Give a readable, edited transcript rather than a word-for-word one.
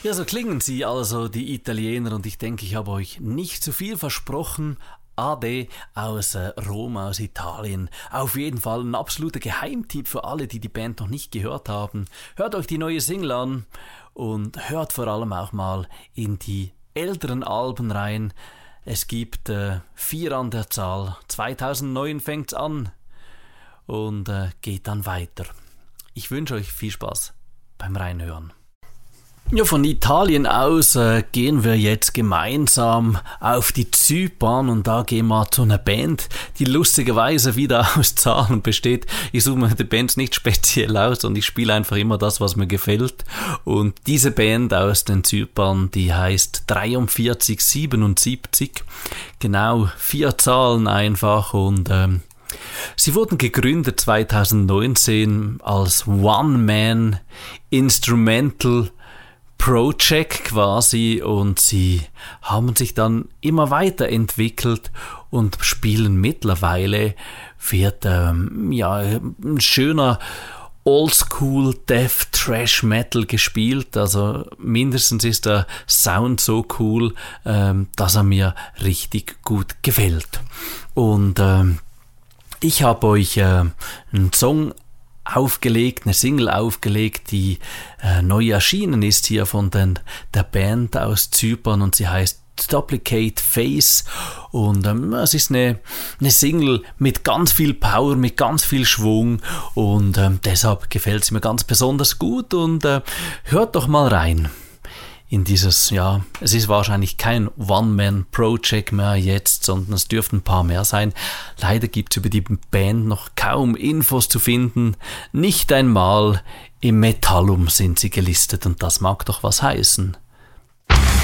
Ja, so klingen sie also, die Italiener, und ich denke, ich habe euch nicht zu viel versprochen. Ade aus Rom, aus Italien. Auf jeden Fall ein absoluter Geheimtipp für alle, die die Band noch nicht gehört haben. Hört euch die neue Single an und hört vor allem auch mal in die älteren Alben rein. Es gibt 4 an der Zahl. 2009 fängt's an und geht dann weiter. Ich wünsche euch viel Spaß beim Reinhören. Ja, von Italien aus gehen wir jetzt gemeinsam auf die Zypern und da gehen wir zu einer Band, die lustigerweise wieder aus Zahlen besteht. Ich suche mir die Bands nicht speziell aus und ich spiele einfach immer das, was mir gefällt. Und diese Band aus den Zypern, die heißt 4377. Genau, 4 Zahlen einfach und sie wurden gegründet 2019 als One-Man Instrumental Project quasi und sie haben sich dann immer weiterentwickelt und spielen mittlerweile, wird ein schöner Oldschool Death Thrash Metal gespielt, also mindestens ist der Sound so cool, dass er mir richtig gut gefällt. Und ich habe euch einen Song aufgelegt, eine Single aufgelegt, die neu erschienen ist hier von der Band aus Zypern und sie heißt Duplicate Face und es ist eine Single mit ganz viel Power, mit ganz viel Schwung und deshalb gefällt sie mir ganz besonders gut und hört doch mal rein in dieses, ja, es ist wahrscheinlich kein One-Man-Project mehr jetzt, sondern es dürften ein paar mehr sein. Leider gibt es über die Band noch kaum Infos zu finden. Nicht einmal im Metallum sind sie gelistet und das mag doch was heißen.